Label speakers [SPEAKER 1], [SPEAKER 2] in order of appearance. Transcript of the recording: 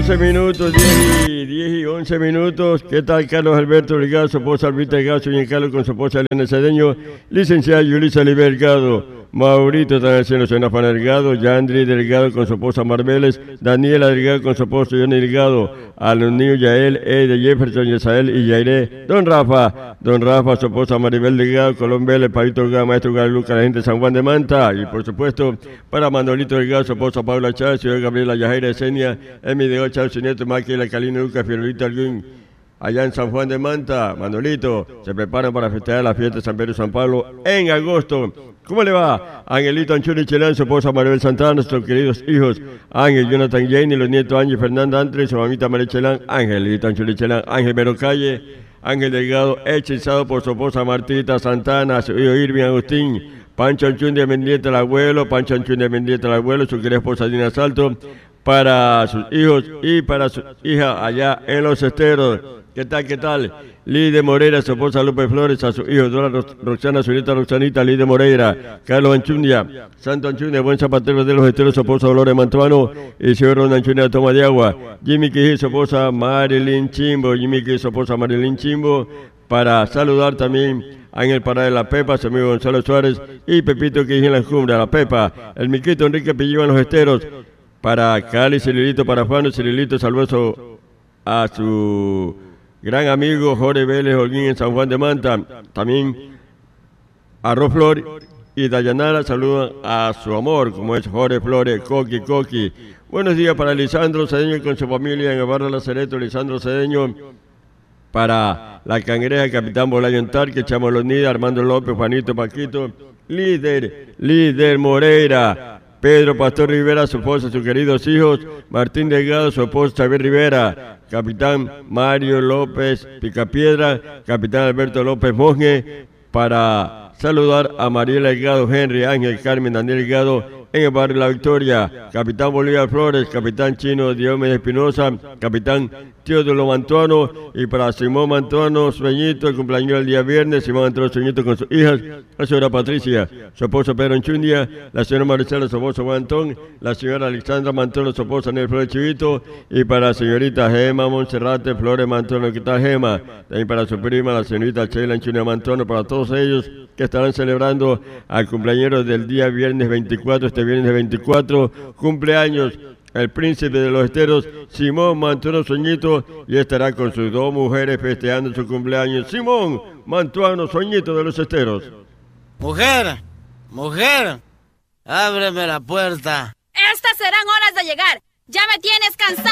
[SPEAKER 1] 11 minutos, 10 y 11 minutos. ¿Qué tal Carlos Alberto Delgado, su esposa Albita Delgado, señor Carlos con su esposa Elena Cedeño, licenciada Yulisa Oliver Delgado, Maurito Tanaceno, señor Juan Delgado, Yandri Delgado con su esposa Marbeles, Daniela Delgado con su esposo Johnny Delgado, a los niños Yael, de Jefferson, Yesael y Yairé, Don Rafa, su esposa Maribel Delgado, Colón Vélez, Pablito Delgado, Maestro Galuca, la gente de San Juan de Manta, y por supuesto para Manolito Delgado, su esposa Paula Chávez, señor Gabriela Yajaira Esenia, Emi de Chávez, su nieto Maquila, Calino Lucas, Fiorito Alguín, allá en San Juan de Manta. Manolito, se preparan para festejar la fiesta de San Pedro y San Pablo en agosto. ¿Cómo le va? Angelito Anchuri Chelán, su esposa Maribel Santana, nuestros queridos hijos Ángel, Jonathan Jane y los nietos Ángel Fernanda Antre, su mamita María Chelán, Angelito Anchuri Chelán, Ángel Verocalle, Ángel Delgado, hechizado por su esposa Martita Santana, su hijo Irving Agustín, Pancho Anchundia Mendieta el abuelo, Pancho Anchundia Mendieta el abuelo, su querida esposa Dina Salto, para sus hijos y para su hija allá en Los Esteros. ¿Qué tal, qué tal? Lide Moreira, su esposa López Flores, a su hijo Dora Roxana, su nieta Roxanita, Lide Moreira, Carlos Anchundia, Santo Anchundia, buen zapatero de Los Esteros, su esposa Dolores Mantuano, y señor Ron Anchundia, toma de agua, Jimmy Quiji, su esposa Marilyn Chimbo, para saludar también Ángel Pará de la Pepa, su amigo Gonzalo Suárez, y Pepito Quiji en la cumbre, la Pepa, el Miquito Enrique Pilló en Los Esteros, para Cali, Cirilito, para Juan, Cirilito saludo a su gran amigo Jorge Vélez Holguín en San Juan de Manta, también a Roflor y Dayanara saludan a su amor, como es Jorge Flores, Coqui. Buenos días para Lisandro Cedeño con su familia en el barrio Lazareto, Lisandro Cedeño, para la Cangreja, Capitán Bolaño Tarque, Chamo Los Nidas, Armando López, Juanito Paquito, líder Moreira, Pedro Pastor Rivera, su esposa, sus queridos hijos, Martín Delgado, su esposa Xavier Rivera, Capitán Mario López Picapiedra, Capitán Alberto López Monge, para saludar a Mariela Delgado, Henry, Ángel, Carmen, Daniel Delgado, en el barrio La Victoria, Capitán Bolívar Flores, Capitán Chino Diomedes Espinosa, Capitán Teodoro Mantuano, y para Simón Mantuano, sueñito, el cumpleaños el día viernes, Simón Mantuano, sueñito con sus hijas, la señora Patricia, su esposo Pedro Enchundia, la señora Maricela, su esposo Juan Antón, la señora Alexandra Mantuano, su esposa Nel Flores Chivito, y para la señorita Gema Monserrate Flores Mantuano, ¿qué tal Gema? También para su prima, la señorita Sheila Enchundia Mantuano, para todos ellos que estarán celebrando al cumpleañero del día viernes 24, este viernes 24, cumpleaños el príncipe de Los Esteros, Simón Mantuano Soñito, y estará con sus dos mujeres festejando su cumpleaños. Simón Mantuano Soñito de Los Esteros.
[SPEAKER 2] Mujer, ábreme la puerta.
[SPEAKER 3] Estas serán horas de llegar. Ya me tienes cansado.